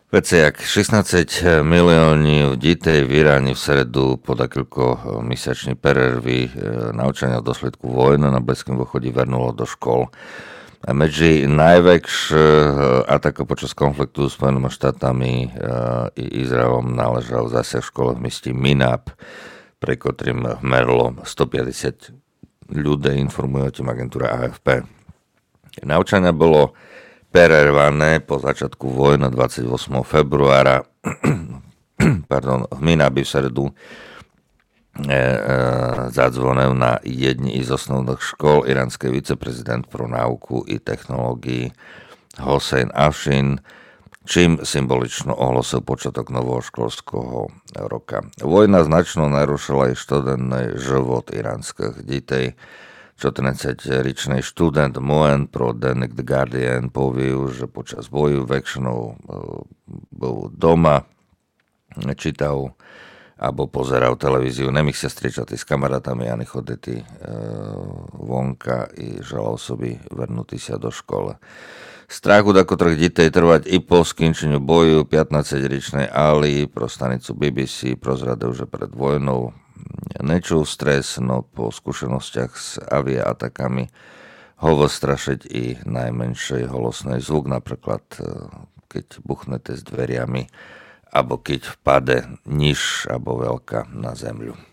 Vece, jak 16 miliónov dітей v Iráne v sredu po dakilko mesačnej perervy naučania v dosledku vojny na Blízkom východe vrnulo do škol. A medzi najväčšie atako počas konfliktu s Spojenými štátami i Izraelom náležal zase v škole v meste Minab, pre ktorým merlo 150 ľudí, informuje o tým agentúra AFP. Naučania bolo prervané po začiatku vojny 28. februára v Minabi v sredu zadzvonil na jedni z osnovných škol iránsky viceprezident pro náuku i technológií Hossein Afshin, čím symbolično ohlásil počiatok nového školského roka. Vojna značno narušila aj študentný život iránskych detí. 14-ročný študent Moen pro denník The Guardian povie, že počas boju väčšinou bol doma, čítal alebo pozeral televíziu, nemých sa striečať s kamarátami ani choditi vonka i želal sobi vrnutí sa do školy. Strach od niektorých detí trvať i po skončeniu boju. 15-ročnej Ali pro stanicu BBC prozradil, že pred vojnou nečul stres, no po skúsenostiach s aviaatakami ho vystrašiť i najmenšej holosnej zvuk, napríklad keď buchnete s dveriami alebo keď vpade niž alebo veľká na zemľu.